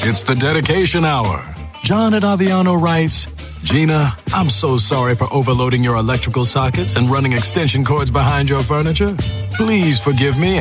It's the dedication hour. John at Aviano writes, Gina, I'm so sorry for overloading your electrical sockets and running extension cords behind your furniture. Please forgive me